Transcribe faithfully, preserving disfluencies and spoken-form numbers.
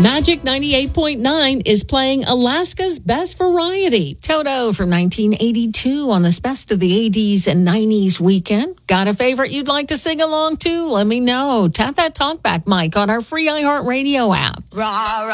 Magic ninety-eight point nine is playing Alaska's Best Variety. Toto from nineteen eighty-two on this Best of the eighties and nineties weekend. Got a favorite you'd like to sing along to? Let me know. Tap that talkback mic on our free iHeartRadio app. Rah, rah.